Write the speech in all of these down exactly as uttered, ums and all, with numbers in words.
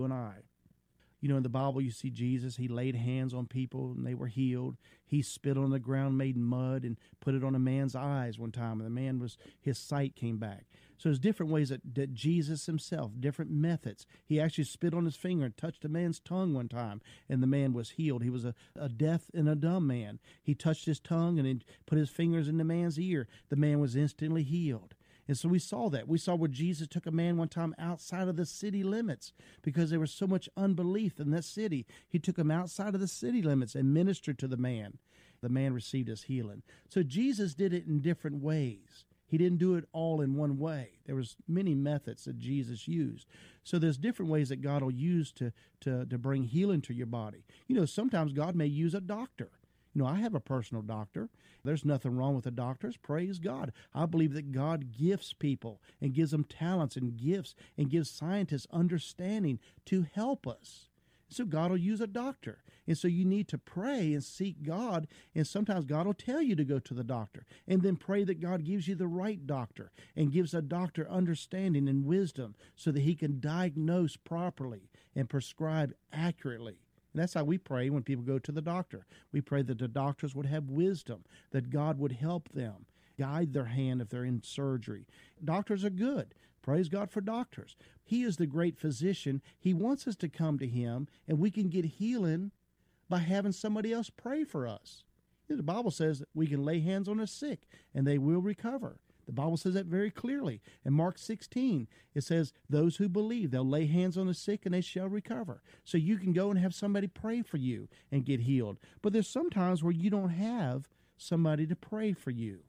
and I. You know, in the Bible, you see Jesus, he laid hands on people and they were healed. He spit on the ground, made mud, and put it on a man's eyes one time, and the man was, his sight came back. So there's different ways that, that Jesus himself, different methods. He actually spit on his finger and touched a man's tongue one time, and the man was healed. He was a, a deaf and a dumb man. He touched his tongue and then put his fingers in the man's ear. The man was instantly healed. And so we saw that. We saw where Jesus took a man one time outside of the city limits because there was so much unbelief in that city. He took him outside of the city limits and ministered to the man. The man received his healing. So Jesus did it in different ways. He didn't do it all in one way. There was many methods that Jesus used. So there's different ways that God will use to, to, to bring healing to your body. You know, sometimes God may use a doctor. You know, I have a personal doctor. There's nothing wrong with the doctors. Praise God. I believe that God gifts people and gives them talents and gifts and gives scientists understanding to help us. So God will use a doctor. And so you need to pray and seek God. And sometimes God will tell you to go to the doctor. And then pray that God gives you the right doctor and gives a doctor understanding and wisdom so that he can diagnose properly and prescribe accurately. And that's how we pray when people go to the doctor. We pray that the doctors would have wisdom, that God would help them, guide their hand if they're in surgery. Doctors are good. Praise God for doctors. He is the great physician. He wants us to come to him, and we can get healing by having somebody else pray for us. The Bible says that we can lay hands on the sick, and they will recover. The Bible says that very clearly. In Mark sixteen, it says, those who believe, they'll lay hands on the sick and they shall recover. So you can go and have somebody pray for you and get healed. But there's some times where you don't have somebody to pray for you.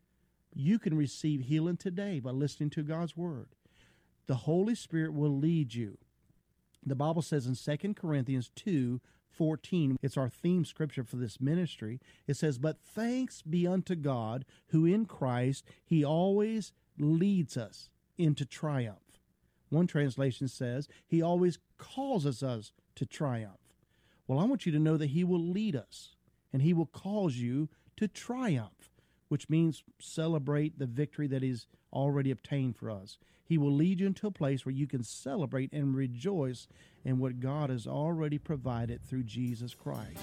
You can receive healing today by listening to God's word. The Holy Spirit will lead you. The Bible says in Second Corinthians two fourteen, it's our theme scripture for this ministry. It says, but thanks be unto God, who in Christ, he always leads us into triumph. One translation says, he always causes us to triumph. Well, I want you to know that he will lead us, and he will cause you to triumph, which means celebrate the victory that he's already obtained for us. He will lead you into a place where you can celebrate and rejoice in what God has already provided through Jesus Christ.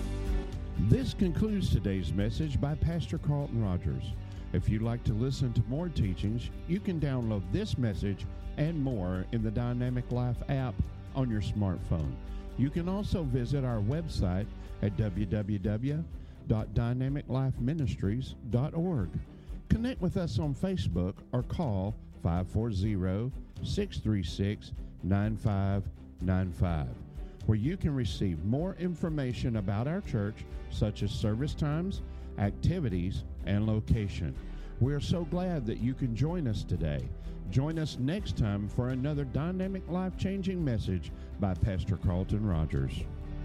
This concludes today's message by Pastor Carlton Rogers. If you'd like to listen to more teachings, you can download this message and more in the Dynamic Life app on your smartphone. You can also visit our website at w w w dot dynamic life ministries dot org. Connect with us on Facebook or call five four zero, six three six, nine five nine five, where you can receive more information about our church, such as service times, activities, and location. We are so glad that you can join us today. Join us next time for another dynamic, life-changing message by Pastor Carlton Rogers.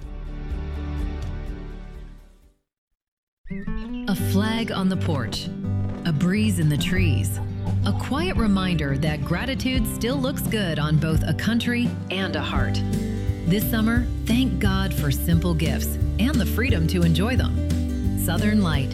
A flag on the porch, a breeze in the trees, a quiet reminder that gratitude still looks good on both a country and a heart. This summer, thank God for simple gifts and the freedom to enjoy them. Southern Light.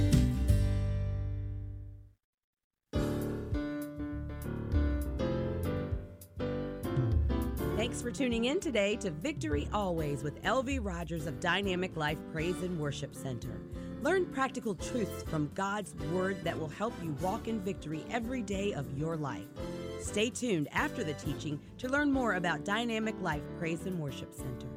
Thanks for tuning in today to Victory Always with L V Rogers of Dynamic Life Praise and Worship Center. Learn practical truths from God's Word that will help you walk in victory every day of your life. Stay tuned after the teaching to learn more about Dynamic Life Praise and Worship Center.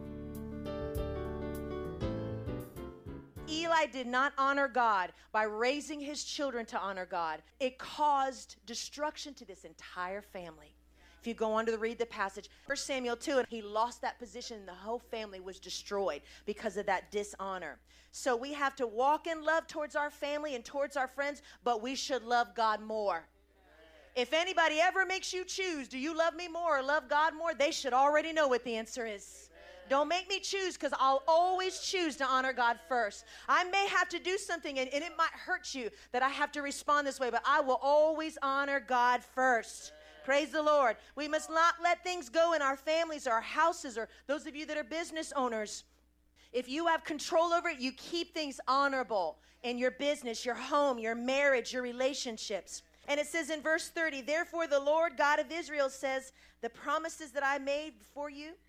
Eli did not honor God by raising his children to honor God. It caused destruction to this entire family. If you go on to read the passage, First Samuel two, and he lost that position and the whole family was destroyed because of that dishonor. So we have to walk in love towards our family and towards our friends, but we should love God more. If anybody ever makes you choose, do you love me more or love God more? They should already know what the answer is. Don't make me choose, because I'll always choose to honor God first. I may have to do something, and, and it might hurt you that I have to respond this way, but I will always honor God first. Praise the Lord. We must not let things go in our families or our houses, or those of you that are business owners. If you have control over it, you keep things honorable in your business, your home, your marriage, your relationships. And it says in verse thirty, therefore the Lord God of Israel says, the promises that I made before you,